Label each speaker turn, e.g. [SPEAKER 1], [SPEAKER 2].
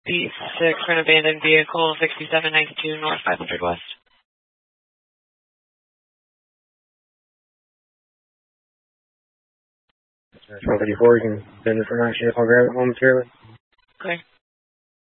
[SPEAKER 1] B6 for an abandoned vehicle, 6792 North 500 West.
[SPEAKER 2] That's 134, you can send this information if I'll grab it momentarily.
[SPEAKER 1] Okay.